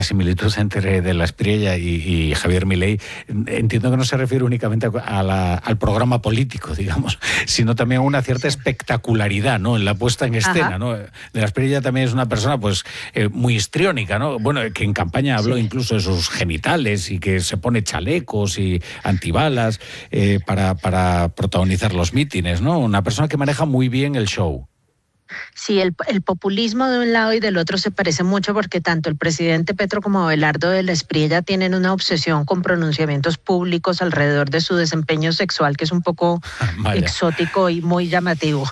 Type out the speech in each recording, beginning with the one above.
similitud entre De la Espriella y Javier Milei, entiendo que no se refiere únicamente al programa político, digamos, sino también a una cierta espectacularidad, ¿no?, en la puesta en escena, ¿no? De la Espriella también es una persona, pues, muy histriónica, ¿no? Bueno, que en campaña habló incluso de sus genitales y que se pone chalecos y antibalas para protagonizar los mítines, ¿no? Una persona que maneja muy bien el show. Sí, el populismo de un lado y del otro se parece mucho porque tanto el presidente Petro como Abelardo de la Espriella tienen una obsesión con pronunciamientos públicos alrededor de su desempeño sexual, que es un poco exótico y muy llamativo.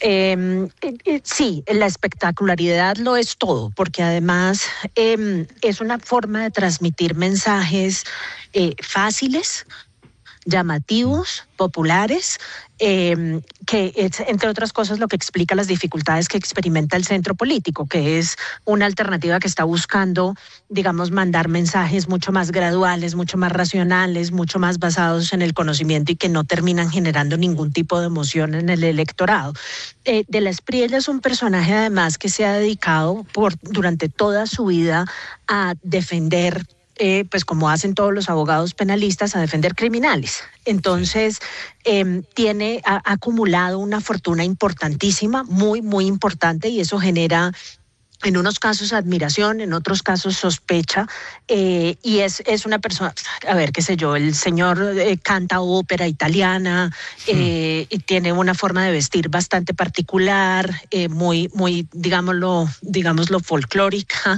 Sí, la espectacularidad lo es todo, porque además es una forma de transmitir mensajes fáciles, llamativos, populares, que es, entre otras cosas, lo que explica las dificultades que experimenta el centro político, que es una alternativa que está buscando, digamos, mandar mensajes mucho más graduales, mucho más racionales, mucho más basados en el conocimiento y que no terminan generando ningún tipo de emoción en el electorado. De la Espriella es un personaje, además, que se ha dedicado durante toda su vida a defender, pues como hacen todos los abogados penalistas, a defender criminales. Entonces, ha acumulado una fortuna importantísima, muy, muy importante, y eso genera, en unos casos, admiración, en otros casos sospecha, y es una persona, a ver, qué sé yo, el señor canta ópera italiana, y tiene una forma de vestir bastante particular, muy, digámoslo folclórica,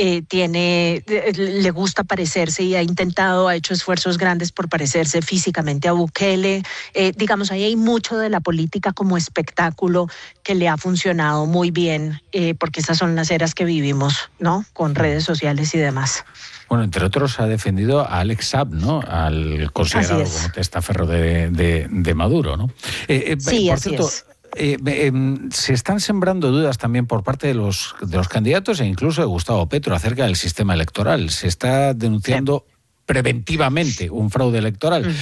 le gusta parecerse y ha hecho esfuerzos grandes por parecerse físicamente a Bukele. Digamos, ahí hay mucho de la política como espectáculo que le ha funcionado muy bien, porque esas son las eras que vivimos, ¿no?, con redes sociales y demás. Bueno, entre otros ha defendido a Alex Saab, ¿no?, al considerado como testaferro de Maduro, ¿no? Sí, por así cierto, se están sembrando dudas también por parte de los candidatos e incluso de Gustavo Petro acerca del sistema electoral. Se está denunciando preventivamente un fraude electoral.